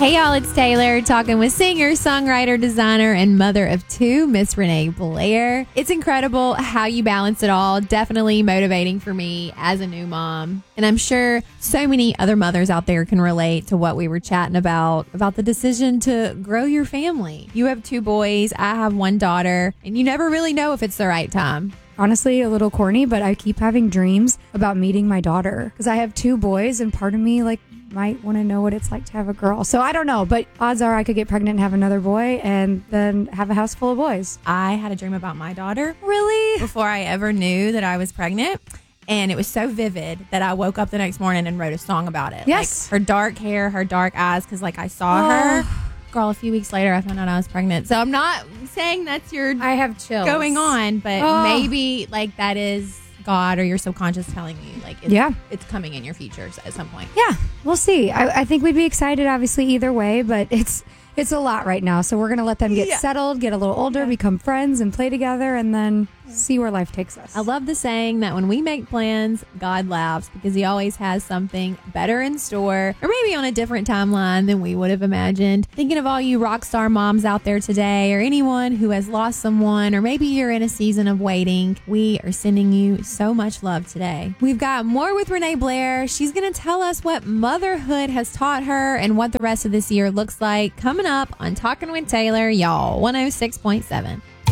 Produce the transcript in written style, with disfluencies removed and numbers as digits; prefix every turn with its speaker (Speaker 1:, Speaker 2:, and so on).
Speaker 1: Hey y'all, it's Taylor talking with singer, songwriter, designer, and mother of two, Miss Renee Blair. It's incredible how you balance it all. Definitely motivating for me as a new mom. And I'm sure so many other mothers out there can relate to what we were chatting about the decision to grow your family. You have two boys, I have one daughter, and you never really know if it's the right time.
Speaker 2: Honestly, a little corny, but I keep having dreams about meeting my daughter because I have two boys and part of me might want to know what it's like to have a girl. So I don't know, but odds are I could get pregnant and have another boy and then have a house full of boys.
Speaker 1: I had a dream about my daughter.
Speaker 2: Really?
Speaker 1: Before I ever knew that I was pregnant. And it was so vivid that I woke up the next morning and wrote a song about it.
Speaker 2: Yes.
Speaker 1: Like her dark hair, her dark eyes, because I saw her. Girl, a few weeks later, I found out I was pregnant. So I'm not saying that's
Speaker 2: I have chills
Speaker 1: going on, but maybe that is God or your subconscious telling you it's coming in your future at some point.
Speaker 2: Yeah, we'll see. I think we'd be excited obviously either way, but it's a lot right now. So we're going to let them get settled, get a little older, become friends and play together and then see where life takes us.
Speaker 1: I love the saying that when we make plans, God laughs because he always has something better in store or maybe on a different timeline than we would have imagined. Thinking of all you rock star moms out there today or anyone who has lost someone or maybe you're in a season of waiting, we are sending you so much love today. We've got more with Renee Blair. She's going to tell us what motherhood has taught her and what the rest of this year looks like coming up on Talking with Taylor, y'all, 106.7.